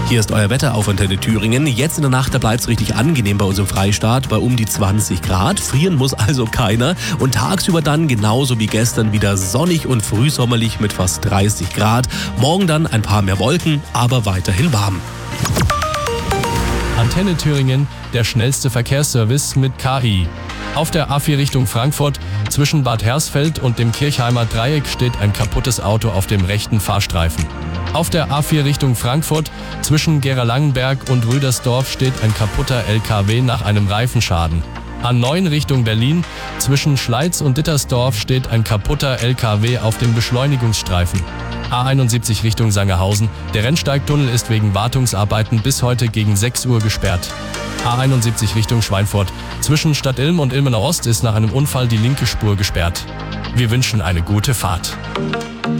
Hier ist euer Wetter auf Antenne Thüringen. Jetzt in der Nacht, da bleibt es richtig angenehm bei uns im Freistaat, bei um die 20 Grad. Frieren muss also keiner. Und tagsüber dann, genauso wie gestern, wieder sonnig und frühsommerlich mit fast 30 Grad. Morgen dann ein paar mehr Wolken, aber weiterhin warm. Antenne Thüringen, der schnellste Verkehrsservice mit KI. Auf der A4 Richtung Frankfurt zwischen Bad Hersfeld und dem Kirchheimer Dreieck steht ein kaputtes Auto auf dem rechten Fahrstreifen. Auf der A4 Richtung Frankfurt zwischen Gera-Langenberg und Rüdersdorf steht ein kaputter LKW nach einem Reifenschaden. A9 Richtung Berlin zwischen Schleiz und Dittersdorf steht ein kaputter LKW auf dem Beschleunigungsstreifen. A71 Richtung Sangerhausen. Der Rennsteigtunnel ist wegen Wartungsarbeiten bis heute gegen 6 Uhr gesperrt. A71 Richtung Schweinfurt. Zwischen Stadt Ilm und Ilmenau Ost ist nach einem Unfall die linke Spur gesperrt. Wir wünschen eine gute Fahrt.